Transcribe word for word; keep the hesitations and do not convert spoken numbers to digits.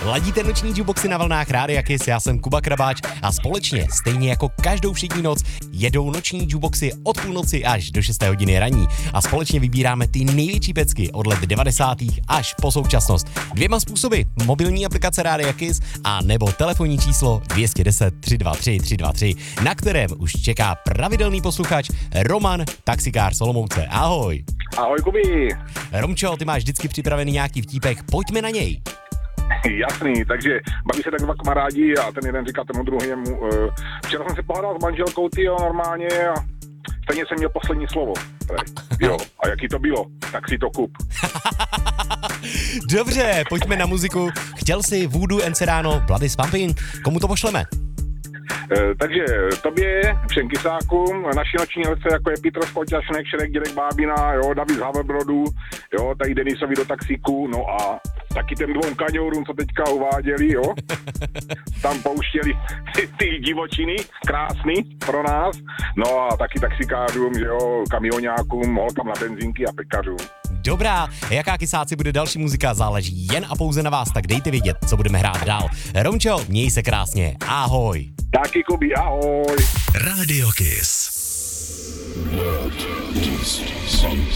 Ladíte noční jukeboxy na vlnách Rádia Kiss, já jsem Kuba Krabáč a společně, stejně jako každou všední noc, jedou noční jukeboxy od půlnoci až do šesté hodiny raní a společně vybíráme ty největší pecky od let devadesátých až po současnost. Dvěma způsoby, mobilní aplikace Rádia Kiss a nebo telefonní číslo dvě jedna nula tři dva tři tři dva tři, na kterém už čeká pravidelný posluchač Roman, taxikár Olomouce. Ahoj. Ahoj, Kubi. Romčo, ty máš vždycky připravený nějaký vtípek, pojďme na něj. Jasný, takže baví se tak dva kamarádi a ten jeden říká tomu druhému, uh, včera jsem se pohádal s manželkou, tyjo, normálně a stejně jsem měl poslední slovo. Jo, a jaký to bylo? Tak si to kup. Dobře, pojďme na muziku. Chtěl jsi Voodoo Encerano, Bloody Swampin. Komu to pošleme? E, takže tobě, všem kysákům, naši noční ledce, jako je Petr Skoťašnek, Šrek, Dědek Bábina, jo, David z Haverbrodu, jo, tady Denisovi do taxíku, no a taky těm dvou kaňourům, co teďka uváděli, jo, tam pouštěli ty, ty divočiny, krásný pro nás, no a taky taxikářům, jo, kamionákům, holkám na benzínky a pekařům. Dobrá, jaká kysáci bude další muzika, záleží jen a pouze na vás, tak dejte vědět, co budeme hrát dál. Romčo, měj se krásně, ahoj. Taky, Kubi, ahoj. Radio Kiss.